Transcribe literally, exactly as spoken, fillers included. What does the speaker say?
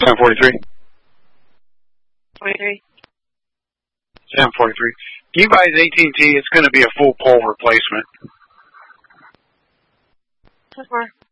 seven forty-three. forty-three. seven forty-three. You guys, A T and T, it's going to be a full pole replacement. So far.